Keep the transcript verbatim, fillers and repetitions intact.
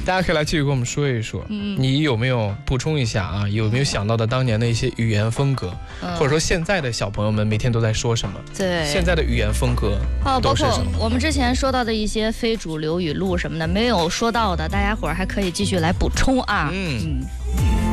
大家可以来继续跟我们说一说，嗯，你有没有补充一下啊？有没有想到的当年的一些语言风格，嗯、或者说现在的小朋友们每天都在说什么？ 对， 现在的语言风格哦，包括都是什么？ 我们之前说到的一些非主流语录什么的，没有说到的，大家伙儿还可以继续来补充啊。嗯。嗯